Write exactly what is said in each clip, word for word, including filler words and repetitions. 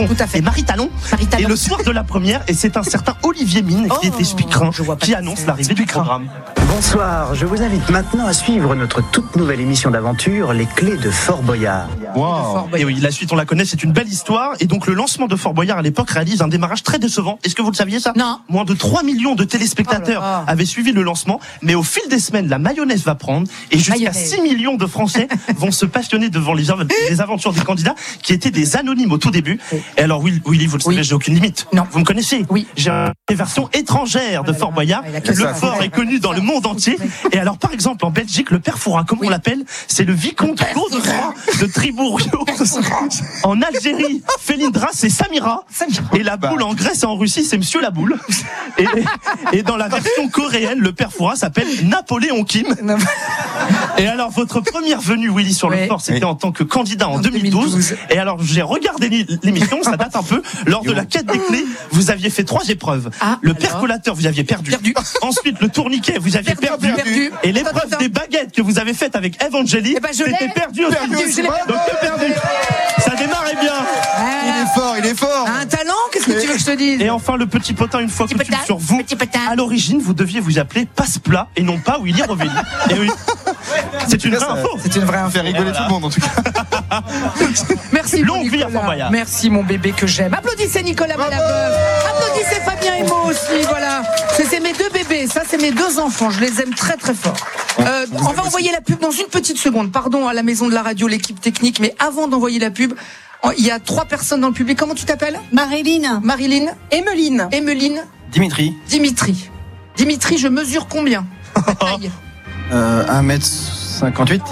Tout à fait. Et Marie Talon. Marie Talon. Et le soir de la première, et c'est un certain Olivier Mine qui Oh, était speakerin, qui qui annonce l'arrivée du programme. Bonsoir, je vous invite maintenant à suivre notre toute nouvelle émission d'aventure, Les Clés de Fort Boyard. Wow. Et oui, la suite on la connaît, c'est une belle histoire. Et donc le lancement de Fort Boyard à l'époque réalise un démarrage très décevant. Est-ce que vous le saviez ça? Non. Moins de trois millions de téléspectateurs Oh là là. avaient suivi le lancement. Mais au fil des semaines, la mayonnaise va prendre. Et jusqu'à Mayonnaise. six millions de Français vont se passionner devant les, les aventures des candidats qui étaient des anonymes au tout début. Et alors Willy, Willy vous le savez, Oui. j'ai aucune limite. Non. Vous me connaissez? Oui. J'ai une version étrangère de là Fort là. Boyard. Il a que Le ça. fort est connu dans le monde entier. Et alors par exemple en Belgique, le père Fouras, comment Oui. on l'appelle? C'est le vicomte Godefroy de Tribourg-Rio. En Algérie, Felindra, c'est Samira. Samira. Et la boule en Grèce et en Russie, c'est Monsieur la boule. Et, et dans la version coréenne, le père Fouras s'appelle Napoléon Kim. Non. Et alors, votre première venue, Willy, sur le Oui. fort, c'était Oui. en tant que candidat en En deux mille douze. deux mille douze. Et alors, j'ai regardé l'émission, ça date un peu. Lors de la quête des clés, vous aviez fait trois épreuves. Ah, le alors percolateur, vous aviez perdu. Perdu. Ensuite, le tourniquet, vous aviez Perdu, perdu. perdu. Et l'épreuve Attends, attends. des baguettes que vous avez faite avec Evangélie, Eh ben, je c'était l'ai. perdu aussi. Perdu, je l'ai Donc, perdu. que perdu. Ça démarrait bien. Il est fort, il est fort. Un talent, qu'est-ce que tu veux que je te dise? Et enfin, le petit potin, une fois Petit coutume potin, sur vous. petit potin. À l'origine, vous deviez vous appeler Passe-Plat et non pas Willy Revelli. Et oui. C'est une vraie Ça- info. C'est une vraie info. Faire rigoler tout le monde en tout cas. Merci, mon Longue vie à Nicolas. Fort Boyard. Merci, mon bébé que j'aime. Applaudissez Nicolas Malabeuf. Applaudissez Fabien et moi aussi. Voilà. C'est c'est mes deux bébés. Ça, c'est mes deux enfants. Je les aime très, très fort. Euh, on va envoyer la pub dans une petite seconde. Pardon à la maison de la radio, l'équipe technique. Mais avant d'envoyer la pub, il y a trois personnes dans le public. Comment tu t'appelles? Marilyn. Marilyn, Emeline. Emeline, Dimitri, Dimitri. Dimitri, je mesure combien? Taille. euh, un mètre cinquante-huit.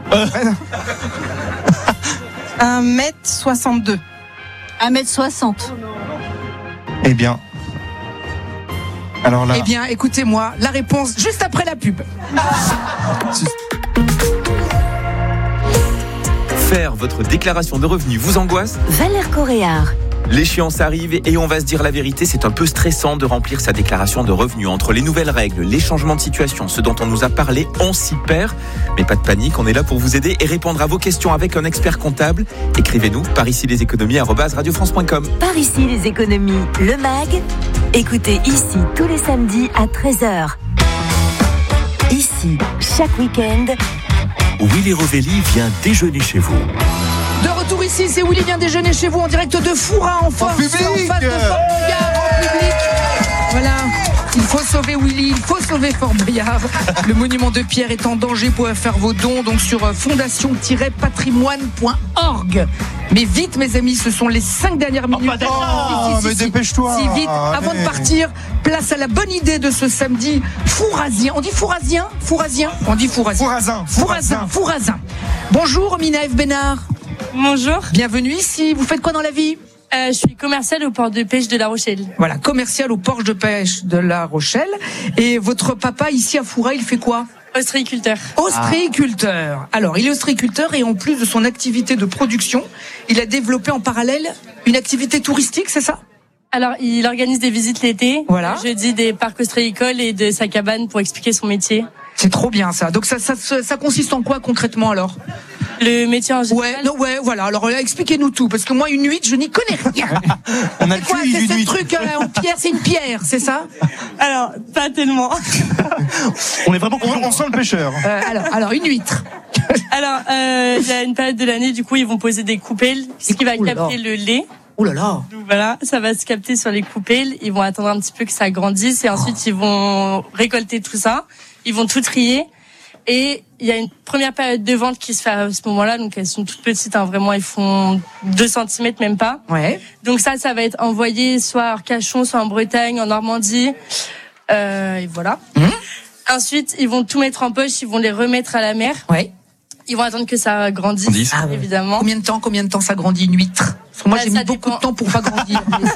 un mètre soixante-deux. un mètre soixante. Eh bien. Alors là, Eh bien, écoutez-moi, la réponse juste après la pub. Faire votre déclaration de revenus vous angoisse? Valère Coréard. L'échéance arrive et on va se dire la vérité, c'est un peu stressant de remplir sa déclaration de revenus. Entre les nouvelles règles, les changements de situation, ce dont on nous a parlé, on s'y perd. Mais pas de panique, on est là pour vous aider et répondre à vos questions avec un expert comptable. Écrivez-nous par ici les économies arobase radio france point com. Par ici les économies, le mag. Écoutez ici tous les samedis à treize heures. Ici, chaque week-end, Willy Revelli vient déjeuner chez vous. De retour ici, c'est Willy vient déjeuner chez vous en direct de Fouras en force, public. en face de Fort Boyard en public. Voilà, il faut sauver Willy, il faut sauver Fort Boyard. Le monument de pierre est en danger, vous pouvez faire vos dons donc sur fondation tiret patrimoine point org. Mais vite mes amis, ce sont les cinq dernières minutes. pas d'accord. Oh, mais dépêche-toi. Si vite, avant de Allez. partir, place à la bonne idée de ce samedi fourrasien. On dit fourrasien Fourrasien On dit fourrasien. Fourrazin, Fourrazin, Fourrazin. Bonjour Mina F. Bénard. Bonjour, Bienvenue ici. Vous faites quoi dans la vie? euh, je suis commerciale au port de pêche de La Rochelle. Voilà, commercial au port de pêche de La Rochelle. Et votre papa ici à Fouras, il fait quoi? Ostréiculteur. Ostréiculteur. Alors, il est ostréiculteur et en plus de son activité de production, il a développé en parallèle une activité touristique, c'est ça? Alors, il organise des visites l'été. Voilà. Le jeudi des parcs ostréicoles et de sa cabane pour expliquer son métier. C'est trop bien ça. Donc ça, ça, ça, ça consiste en quoi concrètement alors? Le métier en Ouais, général. non, ouais, voilà. Alors là, expliquez-nous tout, parce que moi, une huître, je n'y connais rien. On a le C'est quoi? cul C'est d'une ce huître. truc euh, en pierre, c'est une pierre, c'est ça? Alors, pas tellement. On est vraiment On, on sent le pêcheur. Euh, alors, alors, une huître. Alors, euh, il y a une période de l'année, du coup, ils vont poser des coupelles, ce qui va Ouh là capter là. le lait. Oh là là. Donc voilà, ça va se capter sur les coupelles. Ils vont attendre un petit peu que ça grandisse et ensuite ils vont récolter tout ça. Ils vont tout trier. Et il y a une première période de vente qui se fait à ce moment-là. Donc elles sont toutes petites, hein, vraiment, ils font deux centimètres, même pas. Ouais. Donc ça, ça va être envoyé soit à Arcachon, soit en Bretagne, en Normandie. Euh, et voilà. Mmh. Ensuite, ils vont tout mettre en poche, ils vont les remettre à la mer. Ouais. Ils vont attendre que ça grandisse, Grandisse. Ah ouais. évidemment. Combien de temps, combien de temps ça grandit une huître? Parce que moi, Bah, j'ai ça mis beaucoup dépend. de temps pour pas grandir.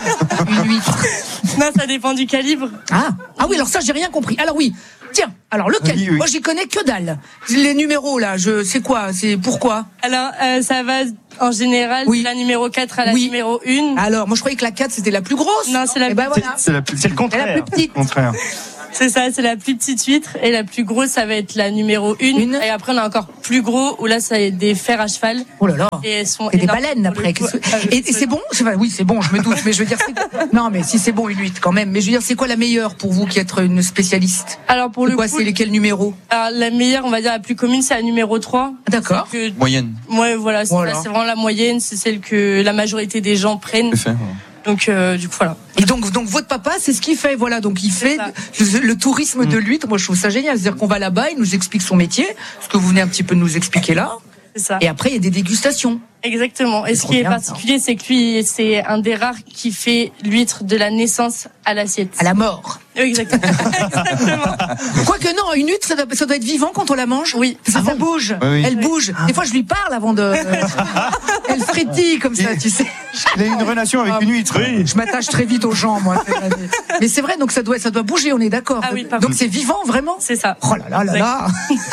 Une huître. Non, ça dépend du calibre. Ah. Ah oui, alors ça, j'ai rien compris. Alors oui. Tiens, alors lequel? Oui, oui. Moi, j'y connais que dalle. Les numéros, là, je, c'est quoi? C'est pourquoi? Alors, euh, ça va en général Oui. de la numéro quatre à la Oui. numéro un. Alors, moi, je croyais que la quatre, c'était la plus grosse. Non, c'est la Eh ben plus voilà. C'est la plus C'est le Et la contraire. plus petite. contraire. C'est ça, c'est la plus petite huître et la plus grosse, ça va être la numéro une. Une. Et après, on a encore plus gros où là, ça va être des fers à cheval. Oh là là. Et elles sont C'est des énormes baleines pour le après. coup. Qu'est-ce que- Ah, Et, et c'est bon c'est pas- Oui, c'est bon, je me doute. Mais je veux dire, c'est- non, mais si c'est bon, une huître quand même. Mais je veux dire, c'est quoi la meilleure pour vous qui êtes une spécialiste? Alors pour C'est le quoi, coup, c'est lesquels numéros? alors, la meilleure, on va dire la plus commune, c'est la numéro trois. D'accord. Que, Moyenne. ouais, voilà, c'est, Voilà. c'est vraiment la moyenne, c'est celle que la majorité des gens prennent. Donc, euh, du coup, voilà. Et donc, donc votre papa, c'est ce qu'il fait, voilà. Donc il fait le, le tourisme de l'huître. Moi, je trouve ça génial. C'est-à-dire qu'on va là-bas, il nous explique son métier, ce que vous venez un petit peu nous expliquer là. C'est ça. Et après, il y a des dégustations. Exactement. Et C'est ce trop qui est bien, particulier, c'est que lui, c'est un des rares qui fait l'huître de la naissance à l'assiette. À la mort. Exactement. Exactement. Quoique non, une huître, ça doit, ça doit être vivant quand on la mange. Oui. Ça, ça bouge. Oui, oui. Elle bouge. Des fois, je lui parle avant de. Elle frétille comme ça, tu sais. Il a une relation avec une huître. Je m'attache très vite aux gens, moi. Mais c'est vrai, donc ça doit, ça doit bouger, on est d'accord. Ah oui, pas donc mal. c'est vivant, vraiment. C'est ça. Oh là là là là.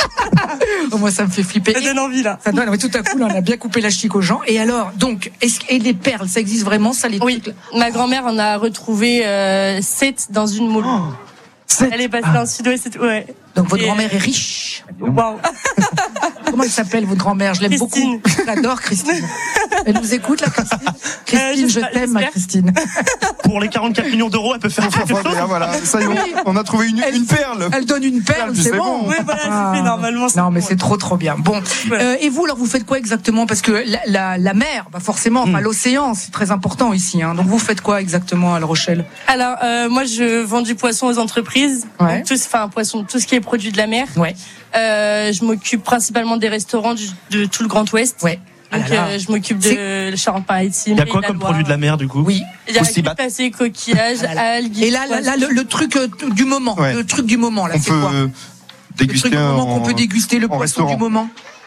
Oh, moi, ça me fait flipper. Ça donne envie, là. Ça donne, mais tout à coup, là, on a bien coupé la chic aux gens. Et alors, donc, est-ce, et les perles, ça existe vraiment, ça, les Oui. trucs, là Ma grand-mère en a retrouvé euh, sept dans une moule. sept. Elle est passée dans le sud-ouest. et tout, Ouais. Donc, votre Et, grand-mère est riche. Waouh. Comment elle s'appelle, votre grand-mère? Je l'aime Christine. beaucoup. J'adore Christine. Elle nous écoute, là, Christine? Christine, Euh, je j'espère- t'aime, ma j'espère. Christine. Pour les quarante-quatre millions d'euros, elle peut faire quelque chose. Bien, voilà, ça y est, on a trouvé une, Elle- une perle. Elle donne une perle, C'est c'est bon. bon. Oui, voilà, c'est fait normalement. Non, mais c'est trop, trop bien. Bon. Voilà. Euh, et vous, alors, vous faites quoi exactement? Parce que la, la, la mer, bah forcément, enfin, l'océan, c'est très important ici, hein. Donc, vous faites quoi exactement à La Rochelle? Alors, euh, moi, je vends du poisson aux entreprises. Ouais. Donc, tout, enfin, poisson, tout ce qui est produit de la mer. Ouais. Euh, je m'occupe principalement des restaurants du, de tout le Grand Ouest. Ouais. Donc, Ah là là. euh, je m'occupe de Charente-Maritime. Il y a quoi la comme Loire. produit de la mer, du coup? Oui. Il y a Oustibat. crustacés, coquillages, Ah là là. algues. Et là, là, là, le, le truc euh, du moment, Ouais. le truc du moment, là, On c'est quoi? peut Le déguster truc du moment en- qu'on peut déguster, le en poisson restaurant. du moment.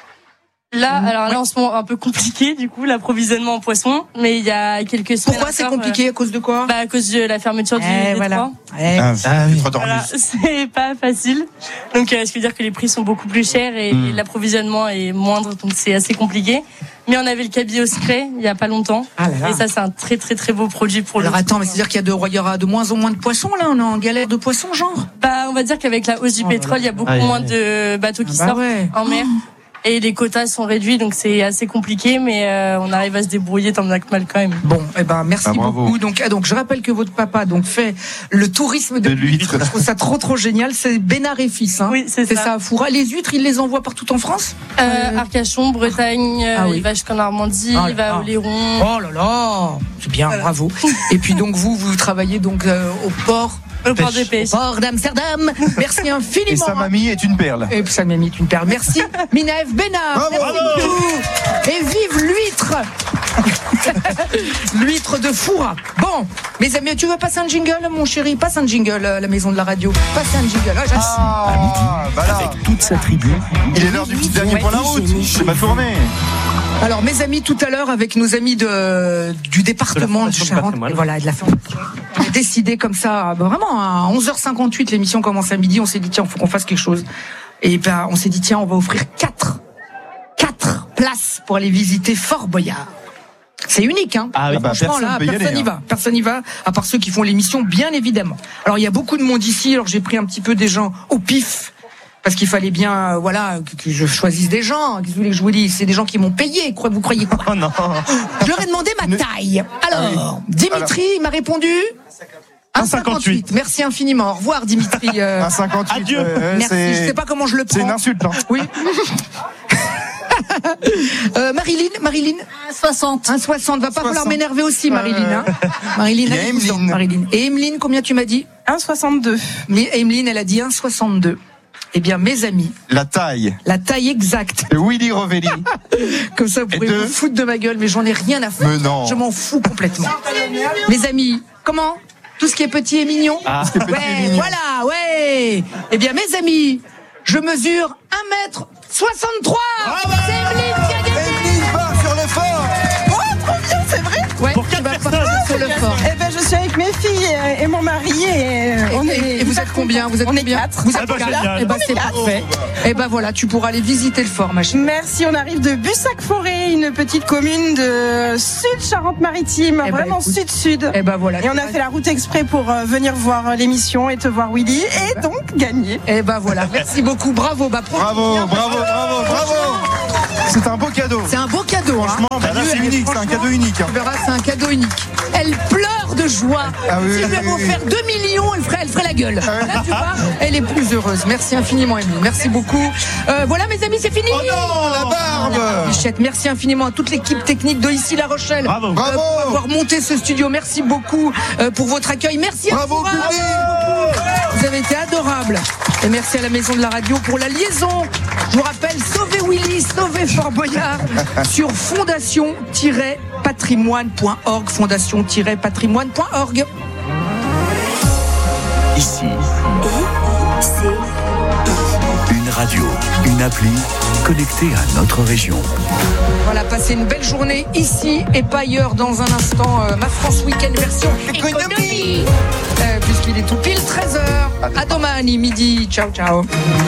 Là, alors là, en ce moment, un peu compliqué, du coup, l'approvisionnement en poisson. Mais il y a quelques semaines. Pourquoi c'est encore, compliqué? À cause de quoi? euh, bah, à cause de la fermeture du Eh, détroit. voilà. Eh. Ah, Ah oui. détroit Voilà, d'Ormuz. c'est pas facile. Donc, euh, ce qui veut dire que les prix sont beaucoup plus chers et Mm. l'approvisionnement est moindre, donc c'est assez compliqué. Mais on avait le cabillaud au secret il y a pas longtemps. Ah là là. Et ça, c'est un très très très beau produit pour Alors le. attends, mais c'est-à-dire qu'il y a de, il y aura de moins en moins de poissons, là? On est en galère de poissons, genre? Bah, on va dire qu'avec la hausse du Oh là pétrole, il y a beaucoup Aïe, aïe, moins aïe. de bateaux qui Ah bah sortent ouais. en mer. Et les quotas sont réduits, donc c'est assez compliqué, mais euh, on arrive à se débrouiller tant bien que mal quand même. Bon, eh ben merci Ah, bravo. beaucoup. Donc, ah, donc je rappelle que votre papa donc fait le tourisme de, De l'huître. Je trouve ça trop trop génial. C'est Bénard et Fils. Hein. Oui, c'est ça. ça. à Foura. Les huîtres, il les envoie partout en France. Euh, Arcachon, Bretagne, euh, Ah oui. il va jusqu'en Normandie, Ah là il va là. au Léron. Oh là là, c'est bien, Voilà. bravo. Et puis donc vous, vous travaillez donc euh, au port, Au port de au pêche. port d'Amsterdam. Merci infiniment. Et sa mamie est une perle. Et puis sa mamie est une perle. Merci Minaef Bénard. Bravo. Merci Bravo. beaucoup. Et vive l'huître. L'huître de Foura. Bon, mes amis, tu veux passer un jingle, mon chéri? Passe un jingle à la maison de la radio. Passe un jingle. Ah, j'assume. Ah, bah là, Avec toute sa tribu, il est l'heure du petit dernier pour la route. C'est ma tournée. Alors, mes amis, tout à l'heure, avec nos amis de, du département De la du Fondation du Charente, patrimoine. voilà, de la fondation, on a décidé comme ça, bah, vraiment, à onze heures cinquante-huit, l'émission commence à midi, on s'est dit, tiens, il faut qu'on fasse quelque chose. Et ben, on s'est dit, tiens, on va offrir quatre, quatre places pour aller visiter Fort Boyard. C'est unique, hein. Ah oui. Ah bah, Franchement, personne là, peut y personne aller, n'y hein. va. Personne n'y va, à part ceux qui font l'émission, bien évidemment. Alors, il y a beaucoup de monde ici, alors j'ai pris un petit peu des gens au pif. Parce qu'il fallait bien, euh, voilà, que, que je choisisse des gens. Qu'est-ce que vous voulez que je vous dise? C'est des gens qui m'ont payé. Quoi, vous croyez quoi? Oh non. Je leur ai demandé ma taille. Alors, Dimitri il m'a répondu un virgule cinquante-huit. Merci infiniment. Au revoir, Dimitri. Euh, Un cinquante-huit. Adieu. euh, merci. c'est- Je sais pas comment je le C'est une prends. insulte, hein. Oui. euh, Marilyn, Marilyn, soixante. un virgule soixante. Va pas falloir soixante. m'énerver aussi, Marilyn. Hein. Marilyn, Il y a allez, vous Emeline. en, Marilyn. Et Emeline, combien tu m'as dit? un virgule soixante-deux. Mais Emeline, elle a dit un virgule soixante-deux. Eh bien, mes amis, La taille la taille exacte. de Willy Rovelli. Comme ça, vous pourrez Et de- vous foutre de ma gueule, mais j'en ai rien à foutre. Mais non. Je m'en fous complètement. Mes amis, comment? Tout ce qui est petit et mignon? Ah. qui est petit et Ouais, mignon. voilà, ouais. Eh bien, mes amis, je mesure un mètre soixante-trois. C'est Emeline qui a gagné. Emeline part sur le fort. Ouais, Pour tu quatre vas pas personnes. faire ce sur le fort. Eh ben, je suis avec mes filles et mon mari et on Et, est. et vous êtes combien Vous êtes On est combien quatre. Vous êtes Ah bah, quatre. génial. Eh ben, c'est parfait. Et ben voilà, tu pourras aller visiter le fort, ma chérie. Merci, on arrive de Bussac-Forêt, une petite commune de Sud-Charente-Maritime, Eh ben, vraiment écoute. sud-sud. Et ben voilà. Et on a fait la route exprès pour euh, venir voir euh, l'émission et te voir Willy et donc gagner. Et ben voilà. Merci beaucoup. Bravo. Bah, profite Bravo, bien. bravo, bravo, bravo. C'est un beau cadeau. C'est un beau cadeau. Hein. Franchement, bah là, c'est unique, c'est un cadeau unique. hein. Tu verras, c'est un cadeau unique. Elle pleure de joie. Ah oui, si je oui, lui avais oui, offert deux millions, elle ferait, elle ferait la gueule. Là, tu vois, elle est plus heureuse. Merci infiniment, Émilie. Merci beaucoup. Euh, voilà, mes amis, c'est fini. Oh non, la barbe. Bichette, merci infiniment à toute l'équipe technique de Ici La Rochelle. Bravo. Euh, Bravo. pour avoir monté ce studio. Merci beaucoup euh, pour votre accueil. Merci à Bravo, vous. public. Vous avez été adorables. Et merci à la Maison de la Radio pour la liaison. Je vous rappelle, sauvez Willy, sauvez Fort Boyard sur fondation tiret patrimoine point org. fondation tiret patrimoine point org. Ici, c'est une radio, une appli connectée à notre région. Voilà, passez une belle journée ici et pas ailleurs. Dans un instant, euh, ma France Week-end version économie. Euh, puisqu'il est tout pile treize heures. À domani, midi. Ciao, ciao.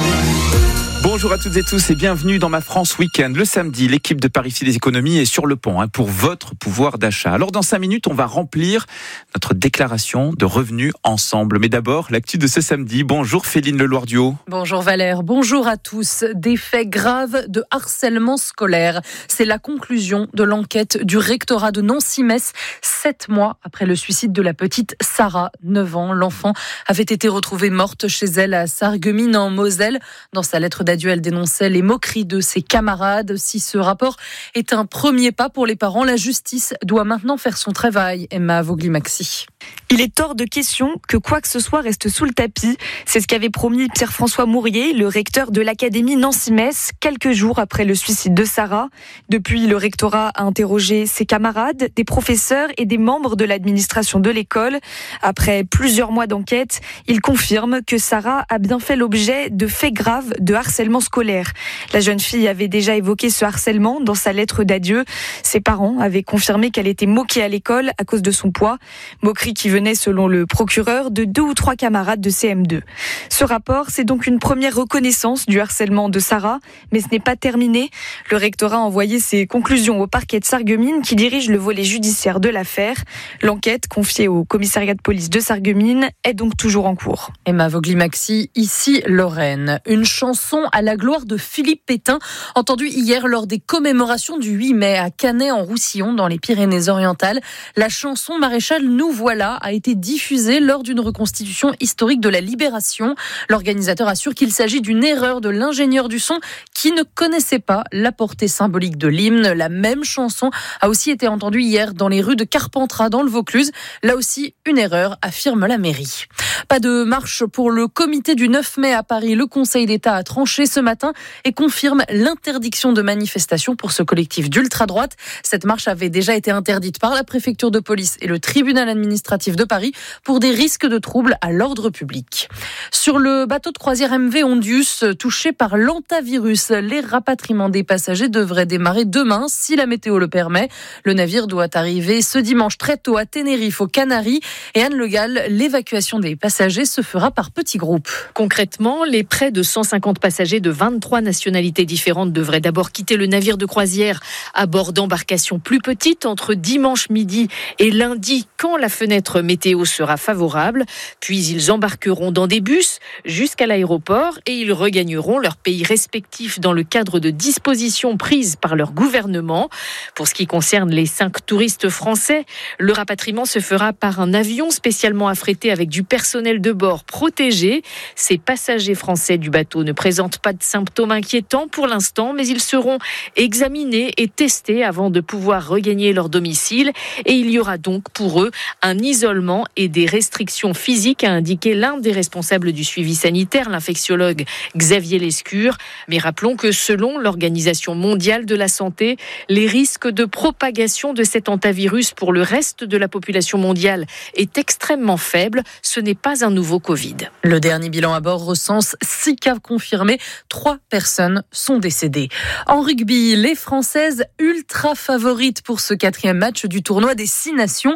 Bonjour à toutes et tous et bienvenue dans ma France Week-end. Le samedi, l'équipe de Paris Fil des économies est sur le pont hein, pour votre pouvoir d'achat. Alors dans cinq minutes, on va remplir notre déclaration de revenus ensemble. Mais d'abord, l'actu de ce samedi. Bonjour Féline Leloir-Duhaut. Bonjour Valère, bonjour à tous. Des faits graves de harcèlement scolaire. C'est la conclusion de l'enquête du rectorat de Nancy-Metz, sept mois après le suicide de la petite Sarah, neuf ans. L'enfant avait été retrouvée morte chez elle à Sarreguemines en Moselle. Dans sa lettre d'adieu, elle dénonçait les moqueries de ses camarades. Si ce rapport est un premier pas pour les parents, la justice doit maintenant faire son travail. Emma Vogli-Maxi. Il est hors de question que quoi que ce soit reste sous le tapis. C'est ce qu'avait promis Pierre-François Mourier, le recteur de l'académie Nancy-Metz, quelques jours après le suicide de Sarah. Depuis, le rectorat a interrogé ses camarades, des professeurs et des membres de l'administration de l'école. Après plusieurs mois d'enquête, il confirme que Sarah a bien fait l'objet de faits graves de harcèlement scolaire. La jeune fille avait déjà évoqué ce harcèlement dans sa lettre d'adieu. Ses parents avaient confirmé qu'elle était moquée à l'école à cause de son poids. Moquerie qui venait, selon le procureur, de deux ou trois camarades de C M deux. Ce rapport, c'est donc une première reconnaissance du harcèlement de Sarah, mais ce n'est pas terminé. Le rectorat a envoyé ses conclusions au parquet de Sarreguemines qui dirige le volet judiciaire de l'affaire. L'enquête, confiée au commissariat de police de Sarreguemines, est donc toujours en cours. Emma Vogli-Maxi, ici Lorraine. Une chanson à la gloire de Philippe Pétain, entendue hier lors des commémorations du huit mai à Canet-en-Roussillon, dans les Pyrénées-Orientales. La chanson Maréchal nous voilà a été diffusée lors d'une reconstitution historique de la Libération. L'organisateur assure qu'il s'agit d'une erreur de l'ingénieur du son qui ne connaissait pas la portée symbolique de l'hymne. La même chanson a aussi été entendue hier dans les rues de Carpentras, dans le Vaucluse. Là aussi, une erreur, affirme la mairie. Pas de marche pour le comité du neuf mai à Paris. Le Conseil d'État a tranché ce matin et confirme l'interdiction de manifestation pour ce collectif d'ultra-droite. Cette marche avait déjà été interdite par la préfecture de police et le tribunal administratif de Paris pour des risques de troubles à l'ordre public. Sur le bateau de croisière M V Ondius, touché par l'hantavirus, les rapatriements des passagers devraient démarrer demain si la météo le permet. Le navire doit arriver ce dimanche très tôt à Tenerife, aux Canaries. Et Anne Le Gall, l'évacuation des passagers se fera par petits groupes. Concrètement, les près de cent cinquante passagers de vingt-trois nationalités différentes devraient d'abord quitter le navire de croisière à bord d'embarcations plus petites entre dimanche midi et lundi quand la fenêtre météo sera favorable. Puis ils embarqueront dans des bus jusqu'à l'aéroport et ils regagneront leur pays respectif dans le cadre de dispositions prises par leur gouvernement. Pour ce qui concerne les cinq touristes français, le rapatriement se fera par un avion spécialement affrété avec du personnel de bord protégé. Ces passagers français du bateau ne présentent pas de symptômes inquiétants pour l'instant, mais ils seront examinés et testés avant de pouvoir regagner leur domicile. Et il y aura donc pour eux un isolement et des restrictions physiques, a indiqué l'un des responsables du suivi sanitaire, l'infectiologue Xavier Lescure. Mais rappelons que selon l'Organisation mondiale de la santé, les risques de propagation de cet hantavirus pour le reste de la population mondiale est extrêmement faible. Ce n'est pas un nouveau Covid. Le dernier bilan à bord recense six cas confirmés. Trois personnes sont décédées. En rugby, les Françaises ultra favorites pour ce quatrième match du tournoi des Six Nations. Les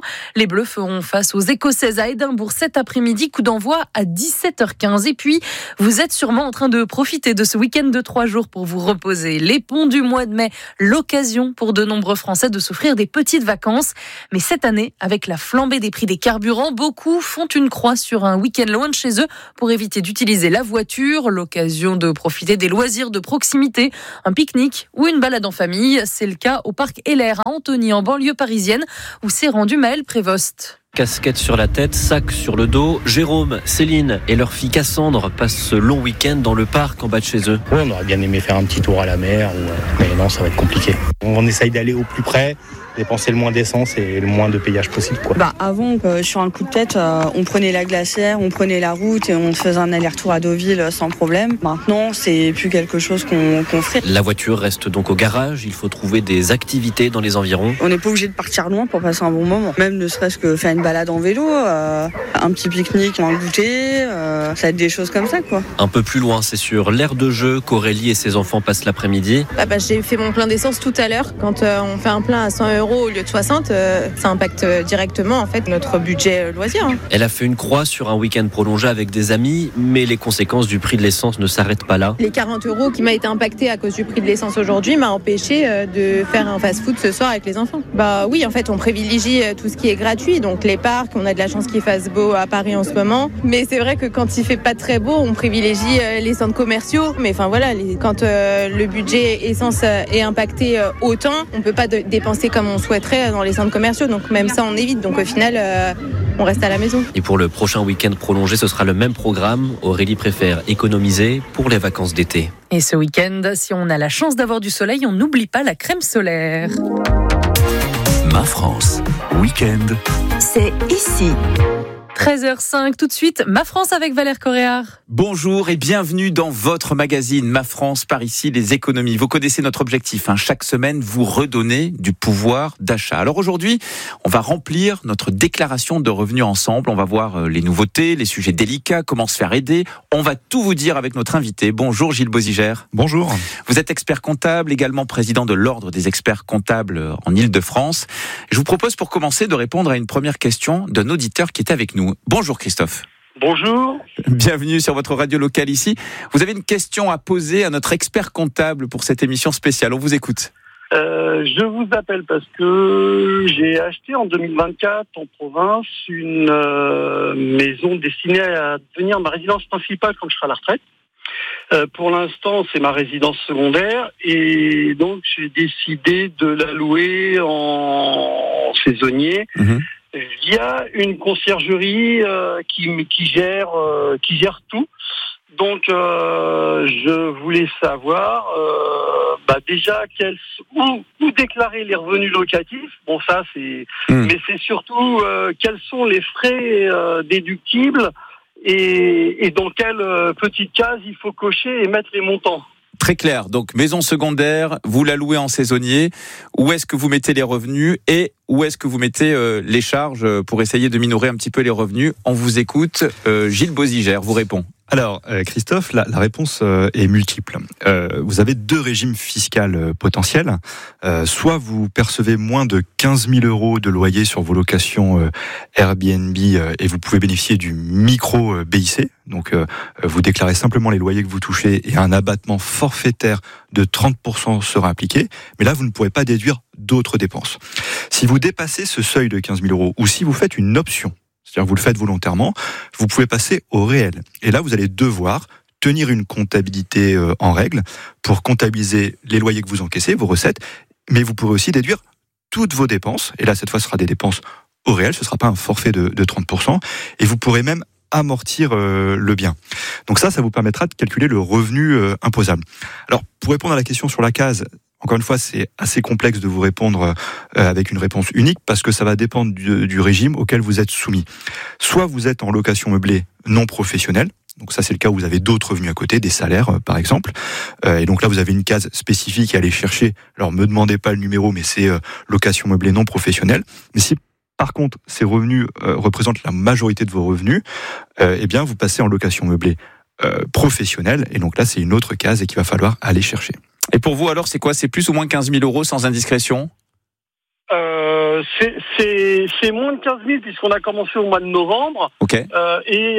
Les Bleus feront face aux Écossaises à Édimbourg cet après-midi. Coup d'envoi à dix-sept heures quinze. Et puis, vous êtes sûrement en train de profiter de ce week-end de trois jours pour vous reposer. Les ponts du mois de mai, l'occasion pour de nombreux Français de s'offrir des petites vacances. Mais cette année, avec la flambée des prix des carburants, beaucoup font une croix sur un week-end loin de chez eux pour éviter d'utiliser la voiture. L'occasion de profiter des loisirs de proximité, un pique-nique ou une balade en famille. C'est le cas au parc Heller à Antony, en banlieue parisienne, où s'est rendu Maël Prévost. Casquette sur la tête, sac sur le dos, Jérôme, Céline et leur fille Cassandre passent ce long week-end dans le parc en bas de chez eux. Ouais, on aurait bien aimé faire un petit tour à la mer, mais non, ça va être compliqué. On essaye d'aller au plus près, dépenser le moins d'essence et le moins de payage possible, quoi. Bah avant, euh, sur un coup de tête, euh, on prenait la glacière, on prenait la route et on faisait un aller-retour à Deauville sans problème. Maintenant, c'est plus quelque chose qu'on, qu'on fait. La voiture reste donc au garage. Il faut trouver des activités dans les environs. On n'est pas obligé de partir loin pour passer un bon moment. Même ne serait-ce que faire une balade en vélo, euh, un petit pique-nique, un goûter, euh, ça va être des choses comme ça, quoi. Un peu plus loin, c'est sur l'aire de jeu qu'Aurélie et ses enfants passent l'après-midi. Ah bah, j'ai fait mon plein d'essence tout à l'heure. Quand euh, on fait un plein à cent euros au lieu de soixante, euh, ça impacte directement en fait notre budget euh, loisir. Hein. Elle a fait une croix sur un week-end prolongé avec des amis, mais les conséquences du prix de l'essence ne s'arrêtent pas là. Les quarante euros qui m'a été impacté à cause du prix de l'essence aujourd'hui m'a empêché euh, de faire un fast-food ce soir avec les enfants. Bah oui, en fait, on privilégie euh, tout ce qui est gratuit, donc les parcs. On a de la chance qu'il fasse beau à Paris en ce moment, mais c'est vrai que quand il fait pas très beau, on privilégie euh, les centres commerciaux. Mais enfin voilà, les, quand euh, le budget essence euh, est impacté euh, autant, on peut pas de, dépenser comme on souhaiterait dans les centres commerciaux. Donc même ça, on évite. Donc au final, euh, on reste à la maison. Et pour le prochain week-end prolongé, ce sera le même programme. Aurélie préfère économiser pour les vacances d'été. Et ce week-end, si on a la chance d'avoir du soleil, on n'oublie pas la crème solaire. Ma France, week-end. C'est ici. treize heures cinq, tout de suite, Ma France avec Valère Coréard. Bonjour et bienvenue dans votre magazine Ma France, par ici les économies. Vous connaissez notre objectif, hein, chaque semaine vous redonner du pouvoir d'achat. Alors aujourd'hui, on va remplir notre déclaration de revenus ensemble. On va voir les nouveautés, les sujets délicats, comment se faire aider. On va tout vous dire avec notre invité. Bonjour Gilles Bozigère. Bonjour. Vous êtes expert comptable, également président de l'Ordre des experts comptables en Île-de-France. Je vous propose pour commencer de répondre à une première question d'un auditeur qui est avec nous. Bonjour Christophe. Bonjour. Bienvenue sur votre radio locale ici. Vous avez une question à poser à notre expert comptable pour cette émission spéciale. On vous écoute. Euh, je vous appelle parce que j'ai acheté en deux mille vingt-quatre en province une euh, maison destinée à devenir ma résidence principale quand je serai à la retraite. Euh, pour l'instant, c'est ma résidence secondaire et donc j'ai décidé de la louer en saisonnier. Mmh. Via une conciergerie euh, qui, qui gère euh, qui gère tout. Donc, euh, je voulais savoir euh, bah déjà quels, où, où déclarer les revenus locatifs. Bon, ça c'est, mmh. mais c'est surtout euh, quels sont les frais euh, déductibles et, et dans quelle euh, petite case il faut cocher et mettre les montants. Très clair. Donc, maison secondaire, vous la louez en saisonnier. Où est-ce que vous mettez les revenus et où est-ce que vous mettez euh, les charges pour essayer de minorer un petit peu les revenus? On vous écoute. Euh, Gilles Bozigère vous répond. Alors, euh, Christophe, la, la réponse euh, est multiple. Euh, vous avez deux régimes fiscaux euh, potentiels. Euh, soit vous percevez moins de quinze mille euros de loyer sur vos locations euh, Airbnb euh, et vous pouvez bénéficier du micro euh, B I C. Donc, euh, vous déclarez simplement les loyers que vous touchez et un abattement forfaitaire de trente pour cent sera appliqué. Mais là, vous ne pourrez pas déduire d'autres dépenses. Si vous dépassez ce seuil de quinze mille euros ou si vous faites une option, c'est-à-dire que vous le faites volontairement, vous pouvez passer au réel. Et là, vous allez devoir tenir une comptabilité en règle pour comptabiliser les loyers que vous encaissez, vos recettes, mais vous pourrez aussi déduire toutes vos dépenses. Et là, cette fois, ce sera des dépenses au réel, ce ne sera pas un forfait de, de trente pour cent. Et vous pourrez même amortir euh, le bien. Donc ça, ça vous permettra de calculer le revenu euh, imposable. Alors, pour répondre à la question sur la case, encore une fois, c'est assez complexe de vous répondre euh, avec une réponse unique parce que ça va dépendre du, du régime auquel vous êtes soumis. Soit vous êtes en location meublée non professionnelle, donc ça c'est le cas où vous avez d'autres revenus à côté, des salaires euh, par exemple, euh, et donc là vous avez une case spécifique à aller chercher. Alors me demandez pas le numéro, mais c'est euh, location meublée non professionnelle. Mais si par contre ces revenus euh, représentent la majorité de vos revenus, euh, eh bien vous passez en location meublée euh, professionnelle, et donc là c'est une autre case et qu'il va falloir aller chercher. Et pour vous, alors, c'est quoi? C'est plus ou moins quinze mille euros sans indiscrétion? euh, Euh, c'est, c'est, c'est moins de quinze mille puisqu'on a commencé au mois de novembre. Ok. Euh, et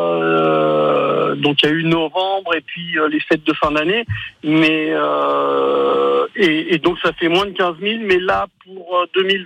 euh, donc il y a eu novembre et puis euh, les fêtes de fin d'année. Mais euh, et, et donc ça fait moins de quinze mille. Mais là pour deux mille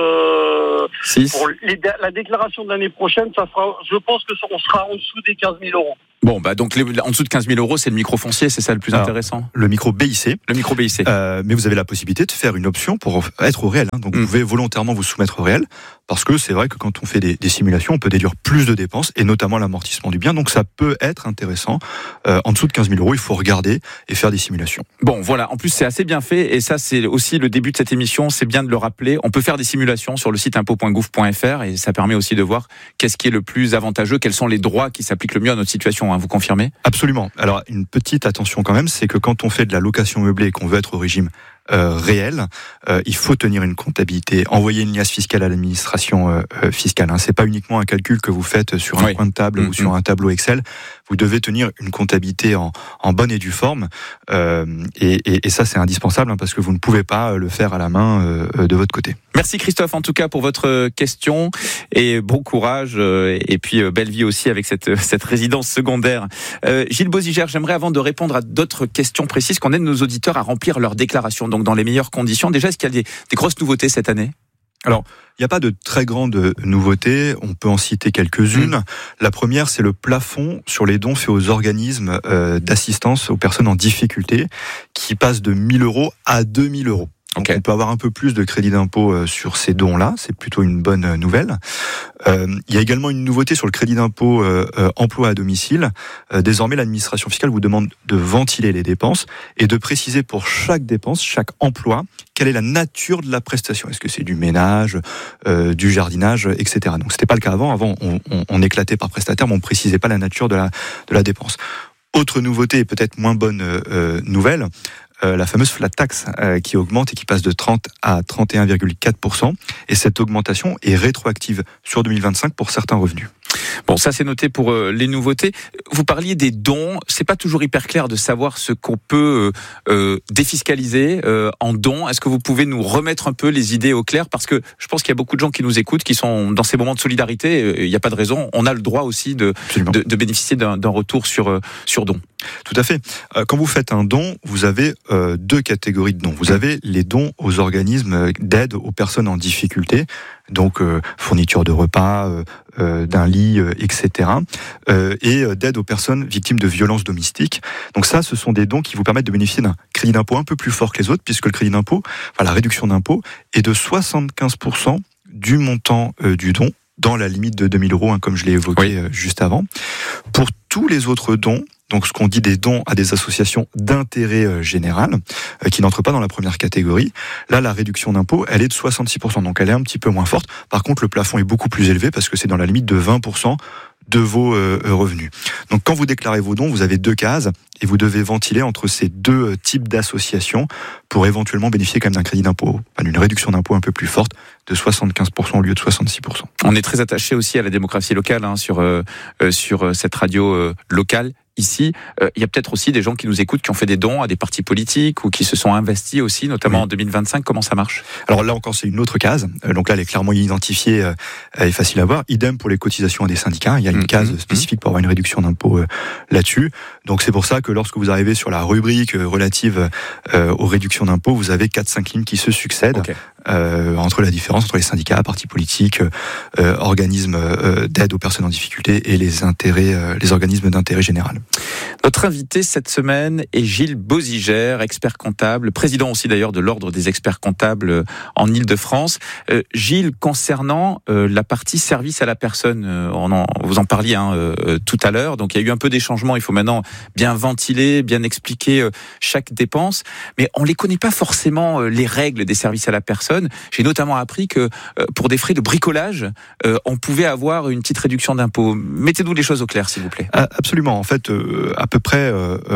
vingt-six, pour les, la déclaration de l'année prochaine, ça sera, je pense que ça, on sera en dessous des quinze mille euros. Bon, bah donc les, en dessous de quinze mille euros, c'est le micro foncier, c'est ça le plus Alors, intéressant. Le micro B I C. Le micro B I C. Euh, mais vous avez la possibilité de faire une option pour être au réel. Hein. Donc mmh. vous pouvez volontairement vous soumettre au réel, parce que c'est vrai que quand on fait des, des simulations, on peut déduire plus de dépenses, et notamment l'amortissement du bien. Donc ça peut être intéressant. Euh, en dessous de quinze mille euros, il faut regarder et faire des simulations. Bon, voilà. En plus, c'est assez bien fait, et ça, c'est aussi le début de cette émission. C'est bien de le rappeler. On peut faire des simulations sur le site impôt point gouv point f r, et ça permet aussi de voir qu'est-ce qui est le plus avantageux, quels sont les droits qui s'appliquent le mieux à notre situation. Hein, vous confirmez ? Absolument. Alors, une petite attention quand même, c'est que quand on fait de la location meublée et qu'on veut être au régime euh, réel, euh, il faut tenir une comptabilité, envoyer une liasse fiscale à l'administration euh, fiscale. Hein. C'est pas uniquement un calcul que vous faites sur un oui. coin de table mmh, ou sur mmh. un tableau Excel. Vous devez tenir une comptabilité en, en bonne et due forme, euh, et, et, et ça c'est indispensable, hein, parce que vous ne pouvez pas le faire à la main euh, de votre côté. Merci Christophe en tout cas pour votre question, et bon courage, euh, et puis euh, belle vie aussi avec cette, cette résidence secondaire. Euh, Gilles Bozigère, j'aimerais, avant de répondre à d'autres questions précises, qu'on aide nos auditeurs à remplir leur déclaration, donc dans les meilleures conditions. Déjà, est-ce qu'il y a des, des grosses nouveautés cette année ? Alors, il n'y a pas de très grandes nouveautés, on peut en citer quelques-unes. Mmh. La première, c'est le plafond sur les dons faits aux organismes euh, d'assistance aux personnes en difficulté, qui passe de mille euros à deux mille euros. Donc okay. On peut avoir un peu plus de crédit d'impôt euh, sur ces dons-là, c'est plutôt une bonne euh, nouvelle. Euh, il y a également une nouveauté sur le crédit d'impôt euh, euh, emploi à domicile. Euh, désormais, l'administration fiscale vous demande de ventiler les dépenses et de préciser pour chaque dépense, chaque emploi, quelle est la nature de la prestation. Est-ce que c'est du ménage, euh, du jardinage, et cetera. Donc c'était pas le cas avant. Avant, on, on, on éclatait par prestataire, mais on précisait pas la nature de la, de la dépense. Autre nouveauté et peut-être moins bonne euh, nouvelle, Euh, la fameuse flat tax euh, qui augmente et qui passe de trente à trente et un virgule quatre pour cent. Et cette augmentation est rétroactive sur deux mille vingt-cinq pour certains revenus. Bon, ça c'est noté pour euh, les nouveautés. Vous parliez des dons. C'est pas toujours hyper clair de savoir ce qu'on peut euh, euh, défiscaliser euh, en dons. Est-ce que vous pouvez nous remettre un peu les idées au clair ? Parce que je pense qu'il y a beaucoup de gens qui nous écoutent, qui sont dans ces moments de solidarité. Il n'y a pas de raison. On a le droit aussi de, de, de bénéficier d'un, d'un retour sur, euh, sur dons. Tout à fait. Quand vous faites un don, vous avez euh, deux catégories de dons. Vous avez les dons aux organismes d'aide aux personnes en difficulté, donc euh, fourniture de repas, euh, euh, d'un lit, euh, et cetera, euh, et d'aide aux personnes victimes de violences domestiques. Donc ça, ce sont des dons qui vous permettent de bénéficier d'un crédit d'impôt un peu plus fort que les autres, puisque le crédit d'impôt, enfin la réduction d'impôt, est de soixante-quinze pour cent du montant euh, du don, dans la limite de deux mille euros, hein, comme je l'ai évoqué oui. euh, juste avant. Pour tous les autres dons, donc ce qu'on dit des dons à des associations d'intérêt euh, général, euh, qui n'entrent pas dans la première catégorie, là la réduction d'impôt, elle est de soixante-six pour cent, donc elle est un petit peu moins forte. Par contre, le plafond est beaucoup plus élevé, parce que c'est dans la limite de vingt pour cent de vos euh, revenus. Donc quand vous déclarez vos dons, vous avez deux cases, et vous devez ventiler entre ces deux types d'associations pour éventuellement bénéficier quand même d'un crédit d'impôt, enfin, d'une réduction d'impôt un peu plus forte, de soixante-quinze pour cent au lieu de soixante-six pour cent. On est très attaché aussi à la démocratie locale, hein, sur, euh, sur cette radio euh, locale. Ici, euh, il y a peut-être aussi des gens qui nous écoutent, qui ont fait des dons à des partis politiques ou qui se sont investis aussi, notamment oui. en deux mille vingt-cinq. Comment ça marche ? Alors là encore, c'est une autre case. Euh, donc là, elle est clairement identifiée euh, et facile à voir. Idem pour les cotisations à des syndicats. Il y a une mmh, case mmh, spécifique pour avoir une réduction d'impôt euh, là-dessus. Donc c'est pour ça que lorsque vous arrivez sur la rubrique euh, relative euh, aux réductions d'impôt, vous avez quatre cinq lignes qui se succèdent. Okay. Euh, entre la différence entre les syndicats, partis politiques, euh, organismes euh, d'aide aux personnes en difficulté et les intérêts, euh, les organismes d'intérêt général. Notre invité cette semaine est Gilles Bozigère, expert comptable, président aussi d'ailleurs de l'Ordre des experts comptables en Île-de-France. Euh, Gilles, concernant euh, la partie service à la personne, euh, on en, vous en parliez hein, euh, tout à l'heure, donc il y a eu un peu des changements, il faut maintenant bien ventiler, bien expliquer euh, chaque dépense, mais on ne les connaît pas forcément, euh, les règles des services à la personne. J'ai notamment appris que euh, pour des frais de bricolage, euh, on pouvait avoir une petite réduction d'impôt. Mettez-nous les choses au clair, s'il vous plaît. Absolument. En fait, euh, à peu près euh, euh,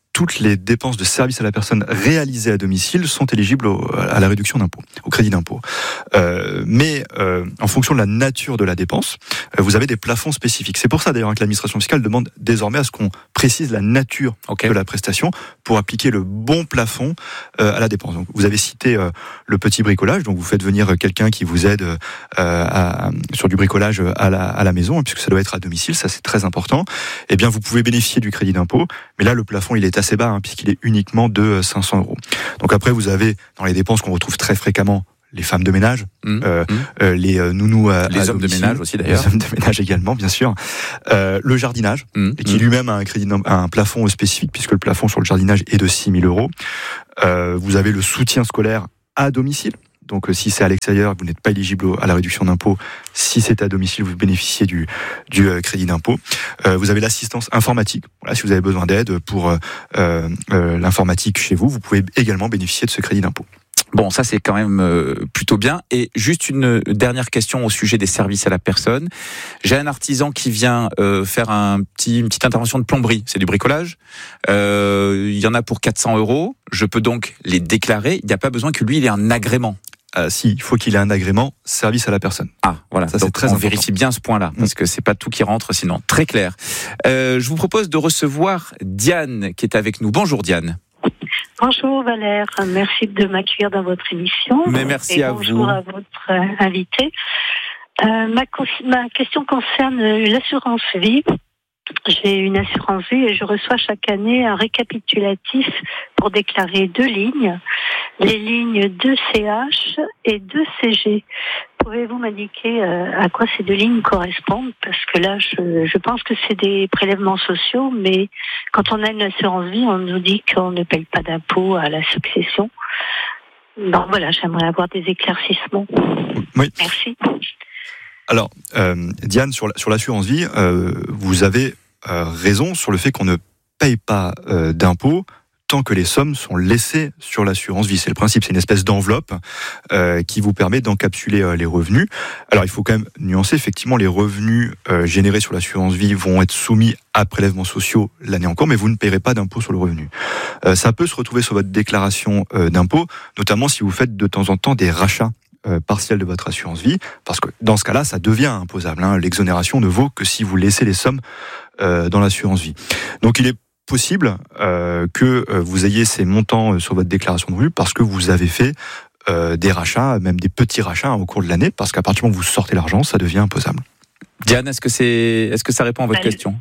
toutes les dépenses de services à la personne réalisées à domicile sont éligibles au, à la réduction d'impôt, au crédit d'impôt. Euh, mais euh, en fonction de la nature de la dépense, euh, vous avez des plafonds spécifiques. C'est pour ça d'ailleurs que l'administration fiscale demande désormais à ce qu'on précise la nature okay. de la prestation pour appliquer le bon plafond euh, à la dépense. Donc, vous avez cité euh, le petit bricolage, donc vous faites venir quelqu'un qui vous aide euh, à, sur du bricolage à la, à la maison, puisque ça doit être à domicile, ça c'est très important. Eh bien, vous pouvez bénéficier du crédit d'impôt, mais là le plafond il est assez bas, hein, puisqu'il est uniquement de cinq cents euros. Donc après, vous avez dans les dépenses qu'on retrouve très fréquemment les femmes de ménage, mmh, euh, mmh. Euh, les euh, nounous à, les à hommes domicile, de ménage aussi d'ailleurs, les hommes de ménage également bien sûr, euh, le jardinage mmh, et qui mmh. lui-même a un crédit, un plafond spécifique puisque le plafond sur le jardinage est de six mille euros. Euh, vous avez le soutien scolaire à domicile. Donc, si c'est à l'extérieur, vous n'êtes pas éligible à la réduction d'impôt. Si c'est à domicile, vous bénéficiez du, du euh, crédit d'impôt. Euh, vous avez l'assistance informatique. Voilà, si vous avez besoin d'aide pour euh, euh, l'informatique chez vous, vous pouvez également bénéficier de ce crédit d'impôt. Bon, ça c'est quand même euh, plutôt bien. Et juste une dernière question au sujet des services à la personne. J'ai un artisan qui vient euh, faire un petit, une petite intervention de plomberie. C'est du bricolage. Euh, il y en a pour quatre cents euros. Je peux donc les déclarer. Il n'y a pas besoin que lui il ait un agrément. Euh, si, il faut qu'il ait un agrément service à la personne. Ah, voilà. Ça, donc, c'est très on important. vérifie bien ce point-là, parce que c'est pas tout qui rentre sinon. Très clair. Euh, je vous propose de recevoir Diane, qui est avec nous. Bonjour Diane. Bonjour Valère, merci de m'accueillir dans votre émission. Mais merci et à bonjour vous. Bonjour à votre euh, invité. Euh, ma, ma question concerne l'assurance vie. J'ai une assurance vie et je reçois chaque année un récapitulatif pour déclarer deux lignes, les lignes deux C H et deux C G. Pouvez-vous m'indiquer euh, à quoi ces deux lignes correspondent? Parce que là, je, je pense que c'est des prélèvements sociaux, mais quand on a une assurance vie, on nous dit qu'on ne paye pas d'impôt à la succession. Donc voilà, j'aimerais avoir des éclaircissements. Oui. Merci. Alors, euh, Diane, sur, sur l'assurance vie, euh, vous avez euh, raison sur le fait qu'on ne paye pas euh, d'impôts tant que les sommes sont laissées sur l'assurance vie. C'est le principe, c'est une espèce d'enveloppe euh, qui vous permet d'encapsuler euh, les revenus. Alors, il faut quand même nuancer, effectivement, les revenus euh, générés sur l'assurance vie vont être soumis à prélèvements sociaux l'année en cours, mais vous ne paierez pas d'impôt sur le revenu. Euh, ça peut se retrouver sur votre déclaration euh, d'impôt, notamment si vous faites de temps en temps des rachats Euh, partiel de votre assurance vie, parce que dans ce cas-là, ça devient imposable. Hein. L'exonération ne vaut que si vous laissez les sommes euh, dans l'assurance vie. Donc il est possible euh, que euh, vous ayez ces montants euh, sur votre déclaration de revenus parce que vous avez fait euh, des rachats, même des petits rachats hein, au cours de l'année, parce qu'à partir du moment où vous sortez l'argent, ça devient imposable. Diane, est-ce que c'est, est-ce que ça répond à votre bah, question?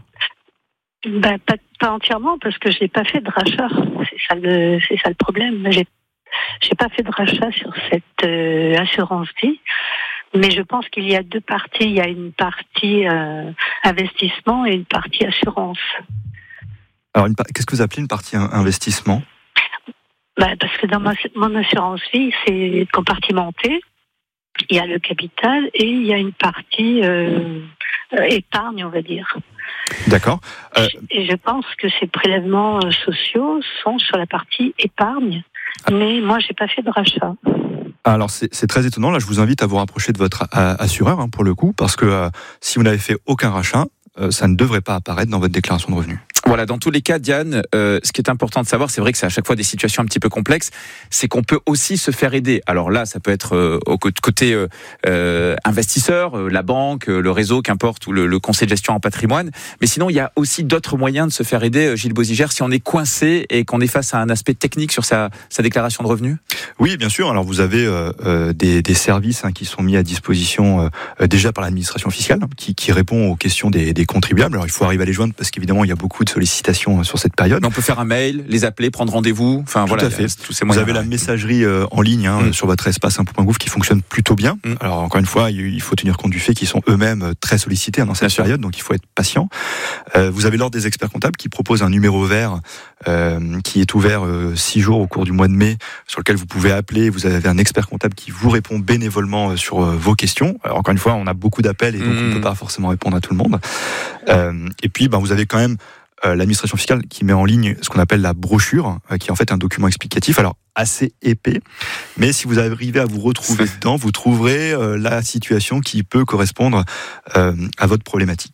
Bah, pas, pas entièrement, parce que je n'ai pas fait de rachat. C'est ça le, c'est ça le problème. J'ai J'ai pas fait de rachat sur cette euh, assurance vie, mais je pense qu'il y a deux parties. Il y a une partie euh, investissement et une partie assurance. Alors, une, qu'est-ce que vous appelez une partie investissement? Bah, parce que dans ma, mon assurance vie, c'est compartimenté. Il y a le capital et il y a une partie euh, euh, épargne, on va dire. D'accord. Euh... Et je pense que ces prélèvements sociaux sont sur la partie épargne. Mais moi, j'ai pas fait de rachat. Alors, c'est, c'est très étonnant. Là, je vous invite à vous rapprocher de votre a- assureur, hein, pour le coup, parce que euh, si vous n'avez fait aucun rachat, euh, ça ne devrait pas apparaître dans votre déclaration de revenus. Voilà, dans tous les cas, Diane, euh, ce qui est important de savoir, c'est vrai que c'est à chaque fois des situations un petit peu complexes, c'est qu'on peut aussi se faire aider. Alors là, ça peut être euh, au côté euh, euh, investisseur, euh, la banque, euh, le réseau, qu'importe, ou le, le conseil de gestion en patrimoine. Mais sinon, il y a aussi d'autres moyens de se faire aider, euh, Gilles Bozigère, si on est coincé et qu'on est face à un aspect technique sur sa, sa déclaration de revenus. Oui, bien sûr. Alors, vous avez euh, euh, des, des services hein, qui sont mis à disposition euh, déjà par l'administration fiscale, qui, qui répond aux questions des, des contribuables. Alors, il faut arriver à les joindre parce qu'évidemment, il y a beaucoup de sollicitations sur cette période. Mais on peut faire un mail, les appeler, prendre rendez-vous. Enfin, Tout voilà, à fait. Tous ces vous moyens. avez la messagerie euh, en ligne hein, mmh. sur votre espace impôt point gouv qui fonctionne plutôt bien. Mmh. Alors, encore une fois, il faut tenir compte du fait qu'ils sont eux-mêmes très sollicités hein, dans cette bien période, sûr. Donc il faut être patient. Euh, vous avez l'ordre des experts comptables qui propose un numéro vert euh, qui est ouvert euh, six jours au cours du mois de mai, sur lequel vous pouvez appeler. Vous avez un expert comptable qui vous répond bénévolement sur euh, vos questions. Alors, encore une fois, on a beaucoup d'appels et donc mmh. on ne peut pas forcément répondre à tout le monde. Euh, et puis, ben, vous avez quand même euh, l'administration fiscale qui met en ligne ce qu'on appelle la brochure, euh, qui est en fait un document explicatif. Alors, assez épais, mais si vous arrivez à vous retrouver dedans, vous trouverez euh, la situation qui peut correspondre euh, à votre problématique.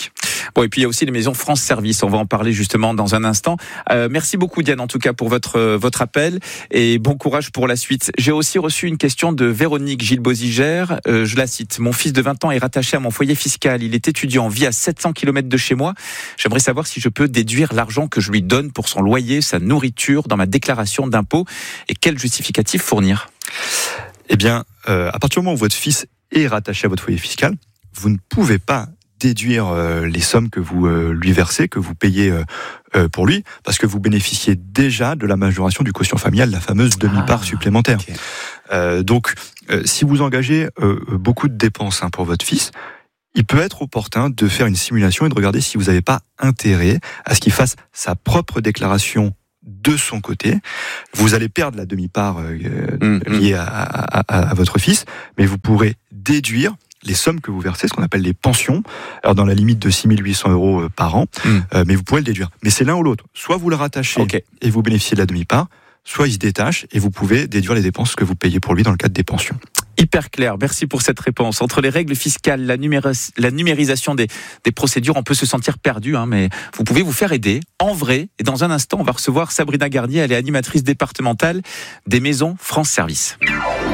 Bon, et puis il y a aussi les maisons France Service. On va en parler justement dans un instant. Euh, merci beaucoup Diane, en tout cas pour votre euh, votre appel et bon courage pour la suite. J'ai aussi reçu une question de Véronique Gilles-Bozigère. Euh, je la cite. Mon fils de vingt ans est rattaché à mon foyer fiscal. Il est étudiant, vit à sept cents kilomètres de chez moi. J'aimerais savoir si je peux déduire l'argent que je lui donne pour son loyer, sa nourriture dans ma déclaration d'impôt et quel justificatif fournir. Eh bien, euh, à partir du moment où votre fils est rattaché à votre foyer fiscal, vous ne pouvez pas déduire euh, les sommes que vous euh, lui versez, que vous payez euh, euh, pour lui, parce que vous bénéficiez déjà de la majoration du quotient familial, la fameuse demi-part ah, supplémentaire. Okay. Euh, donc, euh, si vous engagez euh, beaucoup de dépenses hein, pour votre fils, il peut être opportun de faire une simulation et de regarder si vous n'avez pas intérêt à ce qu'il fasse sa propre déclaration de son côté. Vous allez perdre la demi-part euh, mmh, liée à, à, à, à votre fils, mais vous pourrez déduire les sommes que vous versez, ce qu'on appelle les pensions, alors dans la limite de six mille huit cents euros par an, mmh. euh, mais vous pourrez le déduire. Mais c'est l'un ou l'autre. Soit vous le rattachez okay. et vous bénéficiez de la demi-part, soit il se détache et vous pouvez déduire les dépenses que vous payez pour lui dans le cadre des pensions. Hyper clair, merci pour cette réponse. Entre les règles fiscales, la, numéris- la numérisation des, des procédures, on peut se sentir perdu, hein, mais vous pouvez vous faire aider, en vrai. Et dans un instant, on va recevoir Sabrina Garnier, elle est animatrice départementale des maisons France Service.